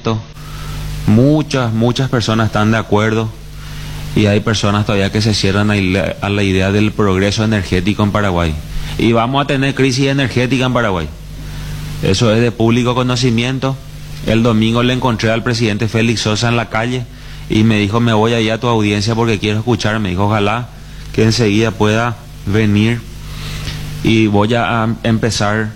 esto. Muchas personas están de acuerdo y hay personas todavía que se cierran a la idea del progreso energético en Paraguay. Y vamos a tener crisis energética en Paraguay. Eso es de público conocimiento. El domingo le encontré al presidente Félix Sosa en la calle y me dijo, me voy allá a tu audiencia porque quiero escuchar. Me dijo, ojalá que enseguida pueda venir y voy a empezar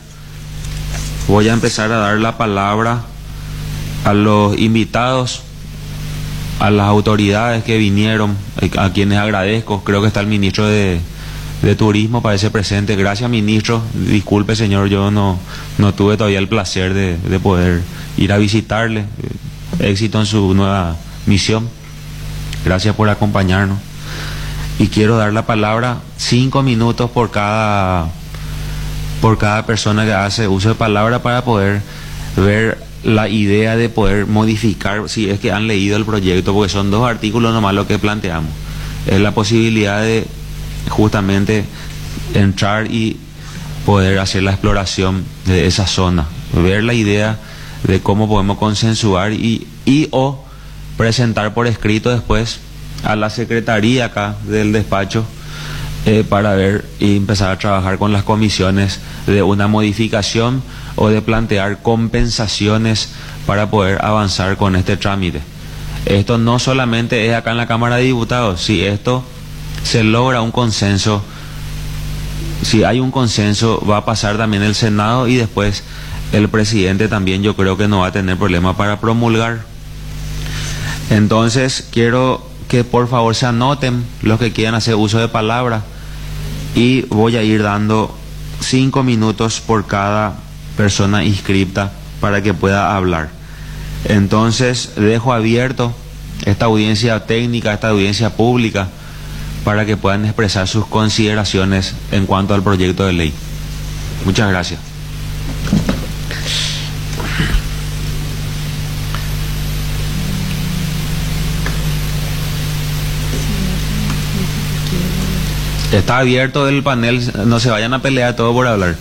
a dar la palabra a los invitados, a las autoridades que vinieron, a quienes agradezco. Creo que está el ministro de Turismo, parece presente. Gracias, ministro. Disculpe, señor, yo no tuve todavía el placer de poder ir a visitarle. Éxito en su nueva misión. Gracias por acompañarnos. Y quiero dar la palabra 5 minutos por cada persona que hace uso de palabra para poder ver la idea de poder modificar, si es que han leído el proyecto, porque son 2 artículos nomás lo que planteamos. Es la posibilidad de justamente entrar y poder hacer la exploración de esa zona, ver la idea de cómo podemos consensuar y o presentar por escrito después a la secretaría acá del despacho para ver y empezar a trabajar con las comisiones de una modificación o de plantear compensaciones para poder avanzar con este trámite. Esto no solamente es acá en la Cámara de Diputados. Si esto se logra un consenso, si hay un consenso, va a pasar también el Senado y después el presidente también, yo creo que no va a tener problema para promulgar. Entonces quiero que por favor se anoten los que quieran hacer uso de palabra y voy a ir dando 5 minutos por cada persona inscripta para que pueda hablar. Entonces dejo abierto esta audiencia técnica, esta audiencia pública, para que puedan expresar sus consideraciones en cuanto al proyecto de ley. Muchas gracias. Está abierto el panel, no se vayan a pelear todo por hablar.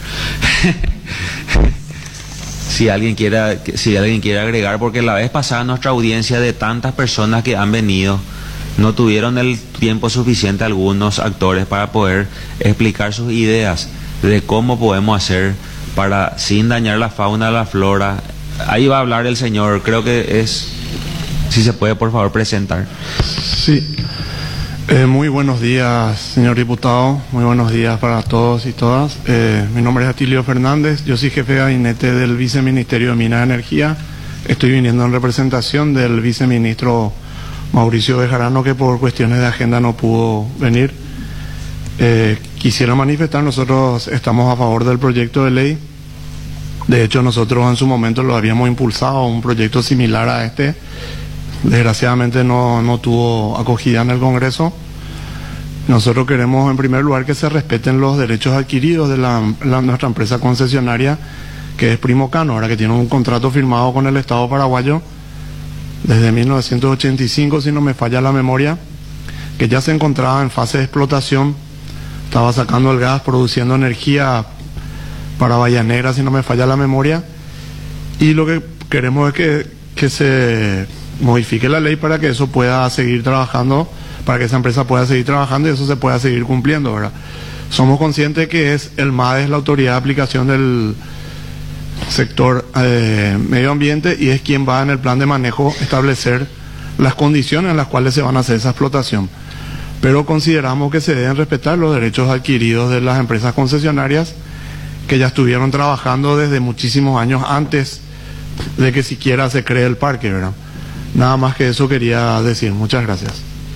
Si alguien quiere agregar, porque la vez pasada nuestra audiencia de tantas personas que han venido, no tuvieron el tiempo suficiente algunos actores para poder explicar sus ideas de cómo podemos hacer para, sin dañar la fauna, la flora. Ahí va a hablar el señor, creo que es, si se puede por favor presentar. Sí. Muy buenos días, señor diputado. Muy buenos días para todos y todas. Mi nombre es Atilio Fernández. Yo soy jefe de gabinete del Viceministerio de Minas y Energía. Estoy viniendo en representación del viceministro Mauricio Bejarano, que por cuestiones de agenda no pudo venir. Quisiera manifestar, nosotros estamos a favor del proyecto de ley. De hecho, nosotros en su momento lo habíamos impulsado, un proyecto similar a este. Desgraciadamente no tuvo acogida en el Congreso. Nosotros queremos en primer lugar que se respeten los derechos adquiridos de nuestra empresa concesionaria, que es Primocano, ahora que tiene un contrato firmado con el Estado paraguayo desde 1985, si no me falla la memoria, que ya se encontraba en fase de explotación, estaba sacando el gas, produciendo energía para Bahía Negra, si no me falla la memoria, y lo que queremos es que se modifique la ley para que eso pueda seguir trabajando, para que esa empresa pueda seguir trabajando y eso se pueda seguir cumpliendo, ¿verdad? Somos conscientes que es el MADE, la autoridad de aplicación del sector medio ambiente, y es quien va en el plan de manejo establecer las condiciones en las cuales se van a hacer esa explotación. Pero consideramos que se deben respetar los derechos adquiridos de las empresas concesionarias que ya estuvieron trabajando desde muchísimos años antes de que siquiera se cree el parque, ¿verdad? Nada más que eso quería decir. Muchas gracias.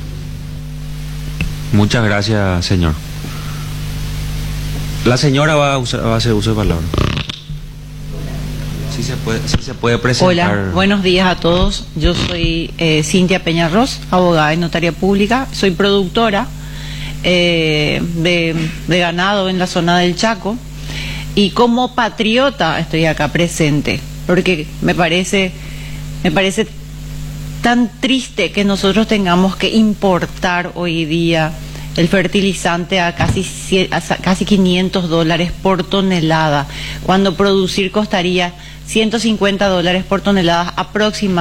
Muchas gracias, señor. La señora va a hacer uso de palabra. Si se puede presentar. Hola, buenos días a todos. Yo soy Cintia Peñarroz, abogada y notaria pública. Soy productora de ganado en la zona del Chaco. Y como patriota estoy acá presente, porque me parece tan triste que nosotros tengamos que importar hoy día el fertilizante a casi $500 por tonelada, cuando producir costaría $150 por tonelada aproximadamente.